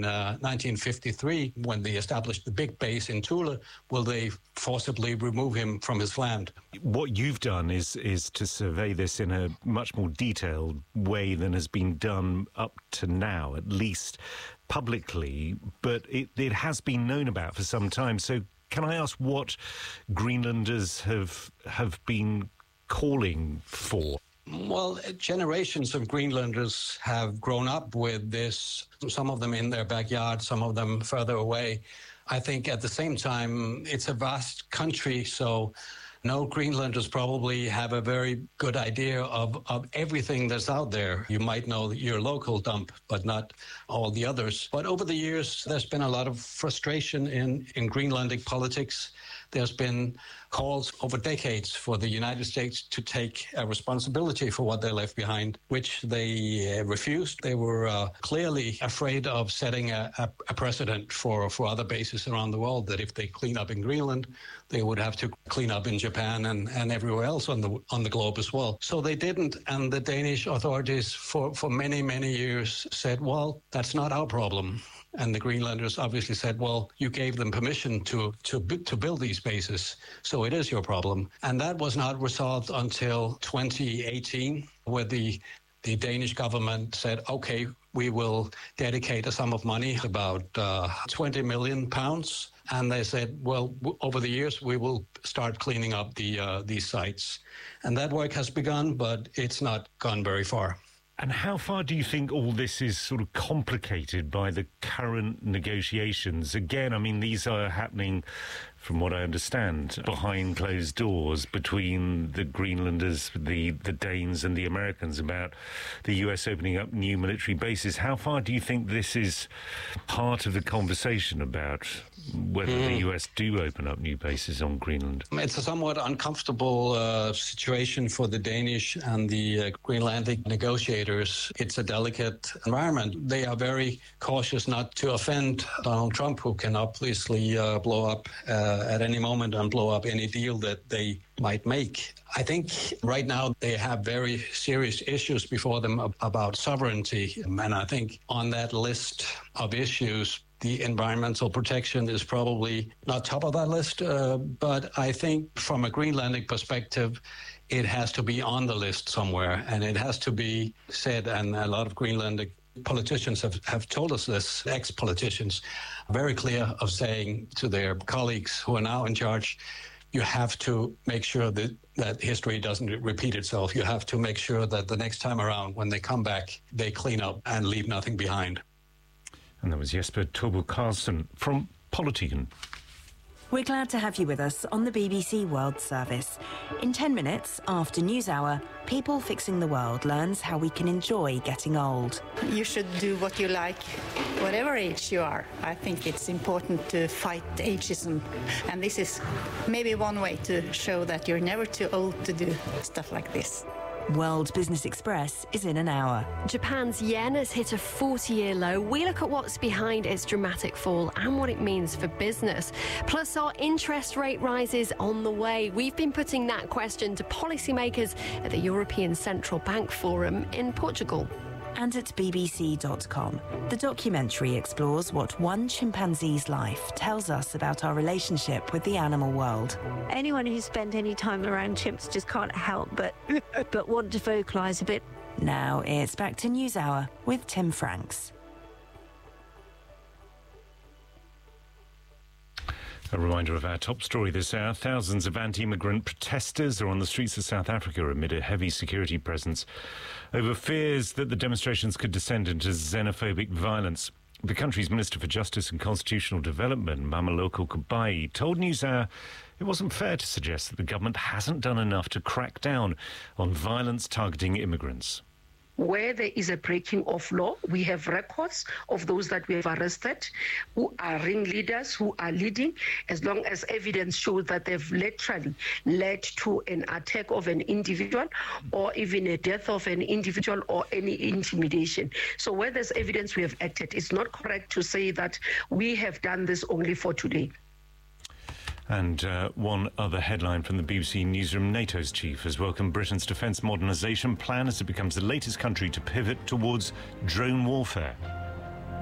1953, when they established the big base in Thule, will they forcibly remove him from his land. What you've done is to survey this in a much more detailed way than has been done up to now, at least publicly, but it has been known about for some time. So can I ask what Greenlanders have been calling for? Well, generations of Greenlanders have grown up with this, some of them in their backyard, some of them further away. I think at the same time, it's a vast country, so no Greenlanders probably have a very good idea of everything that's out there. You might know your local dump, but not all the others. But over the years, there's been a lot of frustration in Greenlandic politics. There's been calls over decades for the United States to take responsibility for what they left behind, which they refused. They were clearly afraid of setting a precedent for other bases around the world, that if they clean up in Greenland, they would have to clean up in Japan and everywhere else on the globe as well. So they didn't, and the Danish authorities for many, many years said, well, that's not our problem. And the Greenlanders obviously said, well, you gave them permission to build these bases, so it is your problem. And that was not resolved until 2018, where the Danish government said, okay, we will dedicate a sum of money, about 20 million pounds. And they said, well, over the years, we will start cleaning up these sites. And that work has begun, but it's not gone very far. And how far do you think all this is sort of complicated by the current negotiations? Again, I mean, these are happening, from what I understand, behind closed doors between the Greenlanders, the Danes and the Americans about the US opening up new military bases. How far do you think this is part of the conversation about whether the US do open up new bases on Greenland? It's a somewhat uncomfortable situation for the Danish and the Greenlandic negotiators. It's a delicate environment. They are very cautious not to offend Donald Trump, who can obviously blow up at any moment and blow up any deal that they might make. I think right now they have very serious issues before them about sovereignty. And I think on that list of issues, the environmental protection is probably not top of that list, but I think from a Greenlandic perspective, it has to be on the list somewhere, and it has to be said, and a lot of Greenlandic politicians have told us this, ex-politicians, very clear of saying to their colleagues who are now in charge, you have to make sure that history doesn't repeat itself. You have to make sure that the next time around, when they come back, they clean up and leave nothing behind. And that was Jesper Tobel Carlsen from Politiken. We're glad to have you with us on the BBC World Service. In 10 minutes after NewsHour, People Fixing the World learns how we can enjoy getting old. You should do what you like, whatever age you are. I think it's important to fight ageism. And this is maybe one way to show that you're never too old to do stuff like this. World Business Express is in an hour. Japan's yen has hit a 40-year low. We look at what's behind its dramatic fall and what it means for business. Plus, are interest rate rises on the way? We've been putting that question to policymakers at the European Central Bank Forum in Portugal. And at bbc.com, the documentary explores what one chimpanzee's life tells us about our relationship with the animal world. Anyone who's spent any time around chimps just can't help but want to vocalise a bit. Now it's back to NewsHour with Tim Franks. A reminder of our top story this hour. Thousands of anti-immigrant protesters are on the streets of South Africa amid a heavy security presence over fears that the demonstrations could descend into xenophobic violence. The country's Minister for Justice and Constitutional Development, Mameloko Kubayi, told NewsHour it wasn't fair to suggest that the government hasn't done enough to crack down on violence targeting immigrants. Where there is a breaking of law, we have records of those that we have arrested who are ringleaders, who are leading, as long as evidence shows that they've literally led to an attack of an individual or even a death of an individual or any intimidation. So where there's evidence, we have acted. It's not correct to say that we have done this only for today. And one other headline from the BBC newsroom, NATO's chief has welcomed Britain's defence modernisation plan as it becomes the latest country to pivot towards drone warfare.